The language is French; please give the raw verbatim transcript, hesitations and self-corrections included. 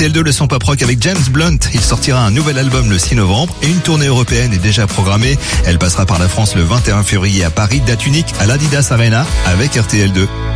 R T L deux, le son pop rock avec James Blunt. Il sortira un nouvel album le six novembre et une tournée européenne est déjà programmée. Elle passera par la France le vingt et un février à Paris, date unique à l'Adidas Arena avec R T L deux.